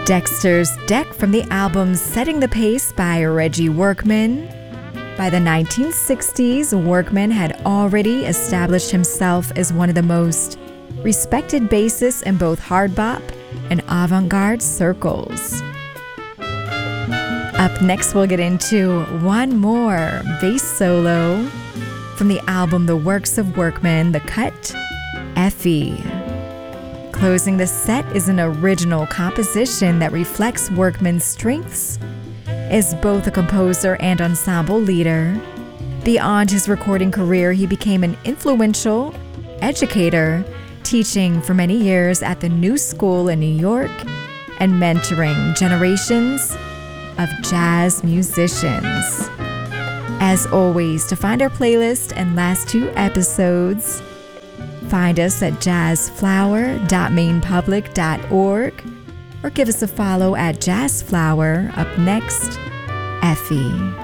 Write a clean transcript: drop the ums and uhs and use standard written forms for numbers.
Dexter's Deck from the album Setting the Pace by Reggie Workman. By the 1960s, Workman had already established himself as one of the most respected bassists in both hard bop and avant-garde circles. Up next, we'll get into one more bass solo from the album The Works of Workman, the cut Effie. Closing the set is an original composition that reflects Workman's strengths as both a composer and ensemble leader. Beyond his recording career, he became an influential educator, teaching for many years at the New School in New York and mentoring generations of jazz musicians. As always, to find our playlist and last 2 episodes, find us at jazzflower.mainpublic.org or give us a follow at jazzflower. Up next, Effie.